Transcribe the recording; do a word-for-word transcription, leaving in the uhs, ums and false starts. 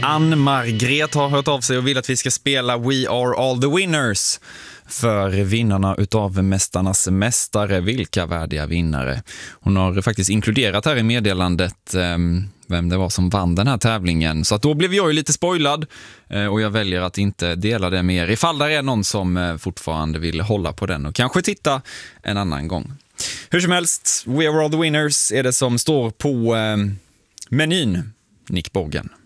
Ann-Margret har hört av sig och vill att vi ska spela We Are All The Winners för vinnarna utav Mästarnas mästare. Vilka värdiga vinnare. Hon har faktiskt inkluderat här i meddelandet eh, vem det var som vann den här tävlingen. Så att då blev jag ju lite spoilad eh, och jag väljer att inte dela det med er. Ifall där är någon som eh, fortfarande vill hålla på den och kanske titta en annan gång. Hur som helst, We Are All The Winners är det som står på eh, menyn. Nick Borgen.